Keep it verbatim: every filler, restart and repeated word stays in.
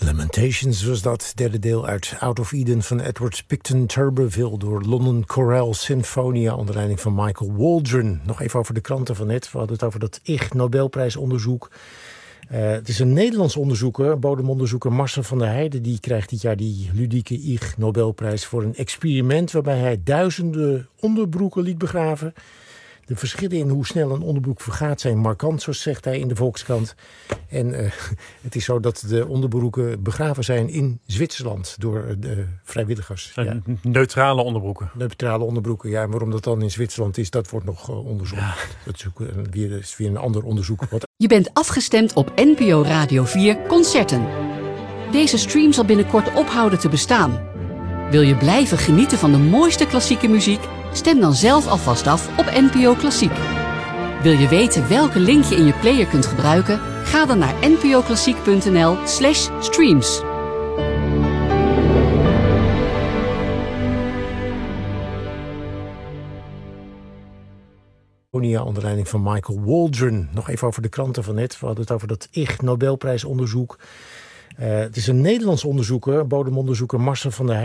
Lamentations was dat, derde deel uit Out of Eden van Edward Picton Turberville door London Chorale Sinfonia onder leiding van Michael Waldron. Nog even over de kranten van net. We hadden het over dat Ig Nobelprijsonderzoek. Uh, het is een Nederlands onderzoeker, bodemonderzoeker Marcel van der Heijden. Die krijgt dit jaar die ludieke Ig Nobelprijs voor een experiment waarbij hij duizenden onderbroeken liet begraven. De verschillen in hoe snel een onderbroek vergaat zijn markant, zo zegt hij in de Volkskrant. En uh, het is zo dat de onderbroeken begraven zijn in Zwitserland door de vrijwilligers. Ja. Neutrale onderbroeken. Neutrale onderbroeken, ja. Waarom dat dan in Zwitserland is, dat wordt nog uh, onderzocht. Ja. Dat is, ook, uh, weer, is weer een ander onderzoek. Wat... Je bent afgestemd op N P O Radio vier Concerten. Deze stream zal binnenkort ophouden te bestaan. Wil je blijven genieten van de mooiste klassieke muziek? Stem dan zelf alvast af op N P O Klassiek. Wil je weten welke link je in je player kunt gebruiken? Ga dan naar npoklassiek.nl slash streams. Onder leiding van Michael Waldron. Nog even over de kranten van net. We hadden het over dat Ig Nobelprijsonderzoek. Uh, het is een Nederlands onderzoeker, bodemonderzoeker Marcel van der Heijden.